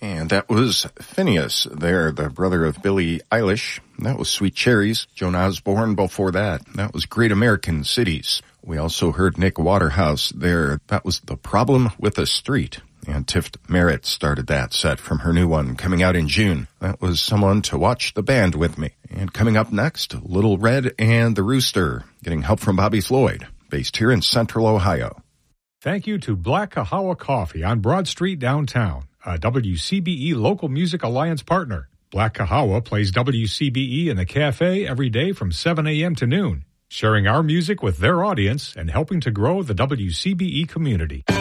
And that was Phineas there, the brother of Billie Eilish. That was Sweet Cherries. Joan Osborne before that. That was Great American Cities. We also heard Nick Waterhouse there. That was The Problem with the Street. And Tiff Merritt started that set from her new one coming out in June. That was Someone to Watch the Band With Me. And coming up next, Little Red and the Rooster, getting help from Bobby Floyd, based here in Central Ohio. Thank you to Black Kahawa Coffee on Broad Street downtown, a WCBE Local Music Alliance partner. Black Kahawa plays WCBE in the cafe every day from 7 a.m. to noon, sharing our music with their audience and helping to grow the WCBE community.